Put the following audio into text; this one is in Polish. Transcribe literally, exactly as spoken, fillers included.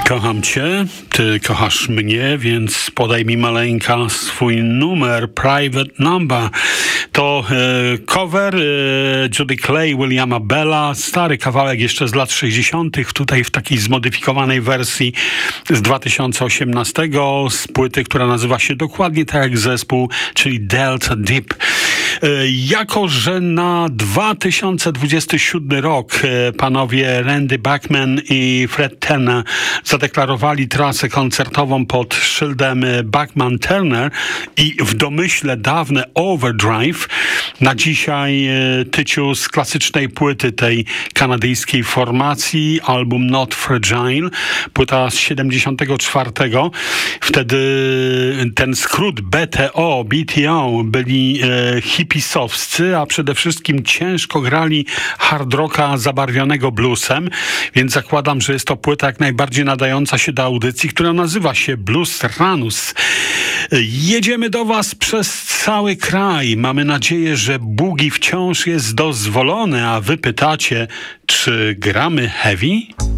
Kocham cię, ty kochasz mnie, więc podaj mi maleńka swój numer, private number. To e, cover e, Judy Clay, Williama Bella, stary kawałek jeszcze z lat sześćdziesiątych, tutaj w takiej zmodyfikowanej wersji z dwa tysiące osiemnastego, z płyty, która nazywa się dokładnie tak jak zespół, czyli Delta Deep. E, jako, że na dwa tysiące dwudziesty siódmy rok e, panowie Randy Bachman i Fred Turner zadeklarowali trasę koncertową pod szyldem Bachman-Turner i w domyśle dawne Overdrive, na dzisiaj e, tyciu z klasycznej płyty tej kanadyjskiej formacji, album Not Fragile, płyta z siedemdziesiątego czwartego. Wtedy ten skrót B T O, B T O byli e, hipisowscy, a przede wszystkim ciężko grali hard rocka zabarwionego bluesem, więc zakładam, że jest to płyta jak najbardziej nadająca się do audycji, która nazywa się Blues Ranus. Jedziemy do was przez cały kraj. Mamy nadzieję, że boogie wciąż jest dozwolone, a wy pytacie, czy gramy heavy?